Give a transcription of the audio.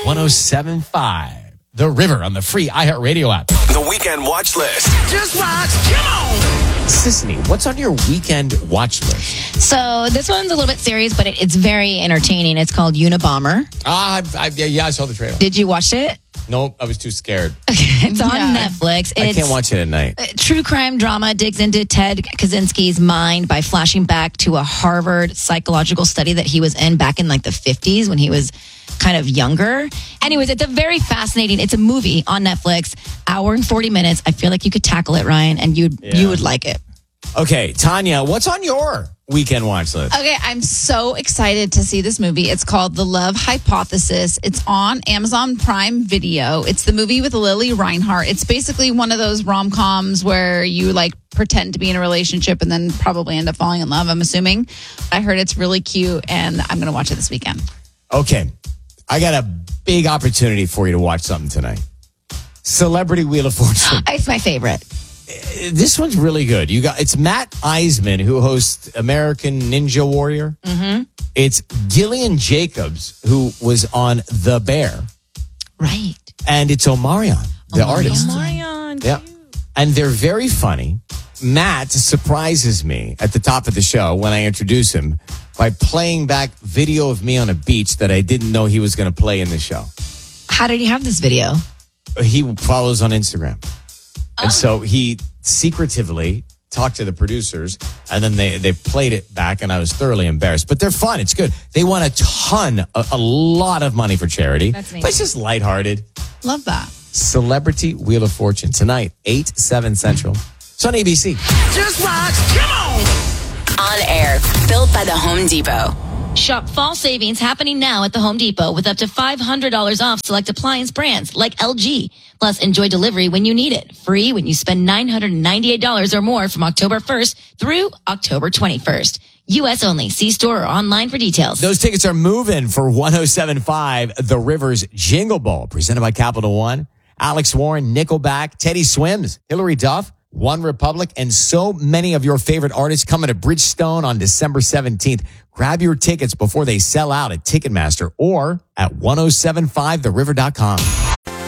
107.5 The River on the free iHeartRadio app. The Weekend Watch List. Just watch. Come on. Sisney, what's on your weekend watch list? So this one's a little bit serious, but it's very entertaining. It's called Unabomber. I saw the trailer. Did you watch it? Nope, I was too scared. It's on Netflix. I can't watch it at night. True crime drama digs into Ted Kaczynski's mind by flashing back to a Harvard psychological study that he was in back in like the 50s when he was kind of younger. Anyways, it's a movie on Netflix, hour and 40 minutes. I feel like you could tackle it, Ryan, and you would like it. Okay, Tanya, what's on your weekend watch list? Okay, I'm so excited to see this movie. It's called The Love Hypothesis. It's on Amazon Prime Video. It's the movie with Lily Reinhart. It's basically one of those rom-coms where you like pretend to be in a relationship and then probably end up falling in love, I'm assuming. I heard it's really cute and I'm going to watch it this weekend. Okay, I got a big opportunity for you to watch something tonight. Celebrity Wheel of Fortune. It's my favorite. This one's really good. It's Matt Eisman who hosts American Ninja Warrior. Mm-hmm. It's Gillian Jacobs who was on The Bear. Right. And it's Omarion, the artist. Omarion. Yeah. And they're very funny. Matt surprises me at the top of the show when I introduce him by playing back video of me on a beach that I didn't know he was going to play in the show. How did he have this video? He follows on Instagram. And so he secretively talked to the producers, and then they played it back, and I was thoroughly embarrassed. But they're fun. It's good. They won a lot of money for charity. That's neat. But it's just lighthearted. Love that. Celebrity Wheel of Fortune tonight, 8/7 Central. It's on ABC. Just watch. Come on. On air, built by the Home Depot. Shop fall savings happening now at the Home Depot with up to $500 off select appliance brands like LG. Plus, enjoy delivery when you need it. Free when you spend $998 or more from October 1st through October 21st. U.S. only. See store or online for details. Those tickets are moving for 107.5 The Rivers Jingle Ball, presented by Capital One. Alex Warren, Nickelback, Teddy Swims, Hillary Duff, One Republic, and so many of your favorite artists coming to Bridgestone on December 17th. Grab your tickets before they sell out at Ticketmaster or at 1075theriver.com.